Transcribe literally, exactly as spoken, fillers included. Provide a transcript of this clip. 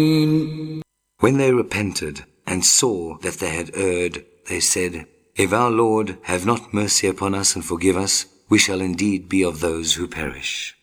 When they repented and saw that they had erred, they said, If our Lord have not mercy upon us and forgive us, we shall indeed be of those who perish.